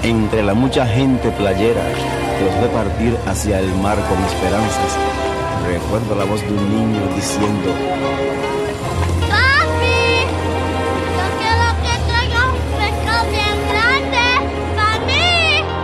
Entre la mucha gente playera que los ve partir hacia el mar con esperanzas, recuerdo la voz de un niño diciendo: